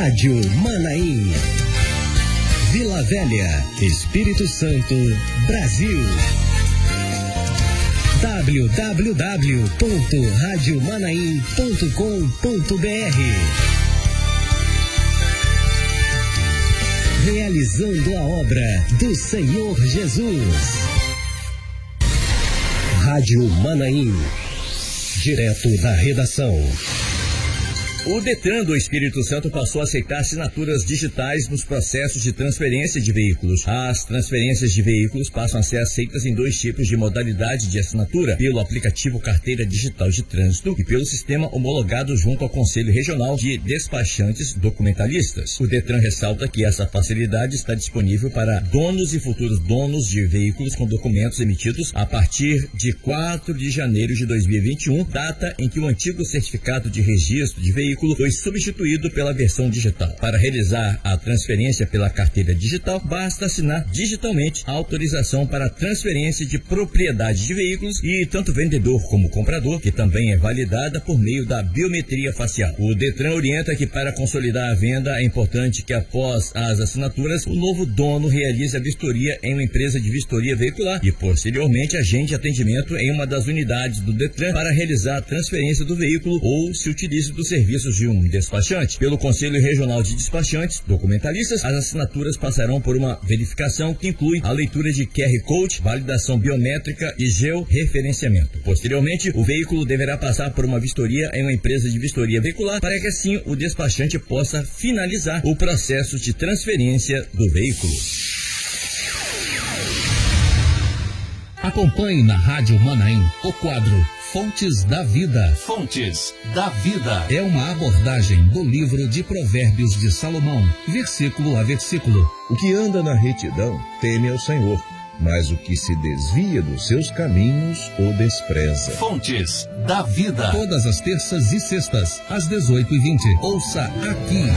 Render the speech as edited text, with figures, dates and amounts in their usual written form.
Rádio Manaim. Vila Velha, Espírito Santo, Brasil. www.radiomanaim.com.br. Realizando a obra do Senhor Jesus. Rádio Manaim, direto da redação. O Detran do Espírito Santo passou a aceitar assinaturas digitais nos processos de transferência de veículos. As transferências de veículos passam a ser aceitas em dois tipos de modalidade de assinatura: pelo aplicativo Carteira Digital de Trânsito e pelo sistema homologado junto ao Conselho Regional de Despachantes Documentalistas. O Detran ressalta que essa facilidade está disponível para donos e futuros donos de veículos com documentos emitidos a partir de 4 de janeiro de 2021, data em que o antigo certificado de registro de veículo foi substituído pela versão digital. Para realizar a transferência pela carteira digital, basta assinar digitalmente a autorização para transferência de propriedade de veículos e tanto vendedor como comprador, que também é validada por meio da biometria facial. O Detran orienta que para consolidar a venda é importante que após as assinaturas, o novo dono realize a vistoria em uma empresa de vistoria veicular e posteriormente agende atendimento em uma das unidades do Detran para realizar a transferência do veículo ou se utilize do serviço de um despachante. Pelo Conselho Regional de Despachantes Documentalistas, as assinaturas passarão por uma verificação que inclui a leitura de QR Code, validação biométrica e georreferenciamento. Posteriormente, o veículo deverá passar por uma vistoria em uma empresa de vistoria veicular para que assim o despachante possa finalizar o processo de transferência do veículo. Acompanhe na Rádio Manaim o quadro Fontes da Vida. Fontes da Vida é uma abordagem do livro de Provérbios de Salomão, versículo a versículo. O que anda na retidão teme ao Senhor, mas o que se desvia dos seus caminhos o despreza. Fontes da Vida. Todas as terças e sextas, às 18h20. Ouça aqui.